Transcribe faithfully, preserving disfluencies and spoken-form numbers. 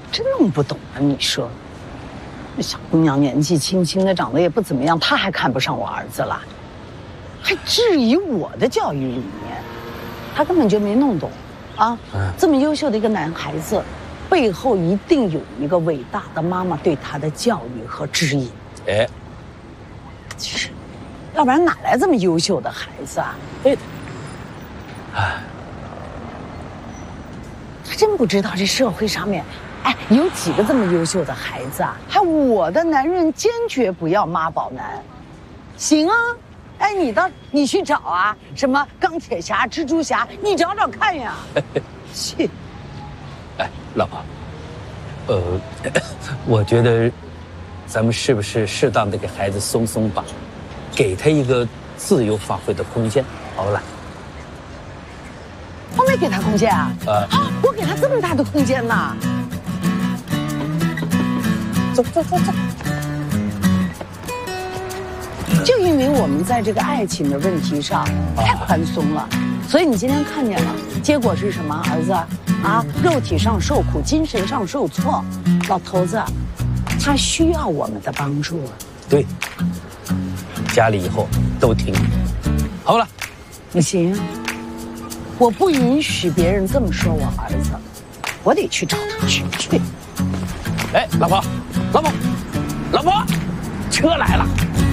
真弄不懂啊！你说，这小姑娘年纪轻轻的，长得也不怎么样，她还看不上我儿子了，还质疑我的教育理念，她根本就没弄懂啊！嗯、这么优秀的一个男孩子，背后一定有一个伟大的妈妈对他的教育和指引。哎，是，要不然哪来这么优秀的孩子啊？对的。哎。他真不知道这社会上面，哎，有几个这么优秀的孩子啊？还我的男人坚决不要妈宝男，行啊，哎，你到你去找啊，什么钢铁侠、蜘蛛侠，你找找看呀。切， 哎，老婆，呃，我觉得，咱们是不是适当的给孩子松松绑，给他一个自由发挥的空间？好了。 我没给他空间啊！啊，啊我给他这么大的空间呢！走走走走。就因为我们在这个爱情的问题上太宽松了，所以你今天看见了，结果是什么？儿子啊，肉体上受苦，精神上受挫。老头子，他需要我们的帮助。 对，家里以后都听你。好了， 不行。我不允许别人这么说我儿子，我得去找他去去。 哎，老婆，老婆，老婆，车来了。